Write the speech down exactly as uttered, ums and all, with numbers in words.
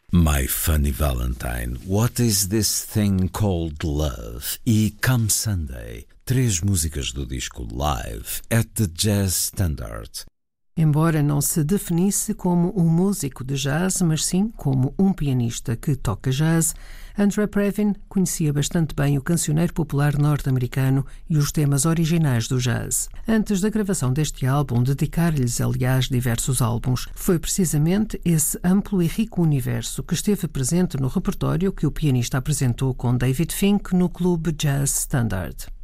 My Funny Valentine, What Is This Thing Called Love e Come Sunday, três músicas do disco Live at the Jazz Standard. Embora não se definisse como um músico de jazz, mas sim como um pianista que toca jazz, Andre Previn conhecia bastante bem o cancioneiro popular norte-americano e os temas originais do jazz. Antes da gravação deste álbum, dedicar-lhes, aliás, diversos álbuns, foi precisamente esse amplo e rico universo que esteve presente no repertório que o pianista apresentou com David Fink no Clube Jazz Standard.